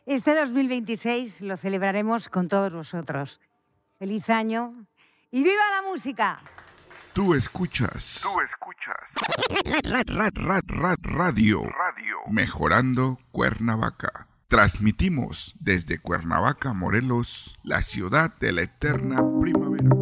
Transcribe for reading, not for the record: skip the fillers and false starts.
Este 2026 lo celebraremos con todos vosotros. ¡Feliz año! ¡Y viva la música! Tú escuchas. Radio. Mejorando Cuernavaca. Transmitimos desde Cuernavaca, Morelos, la ciudad de la eterna primavera.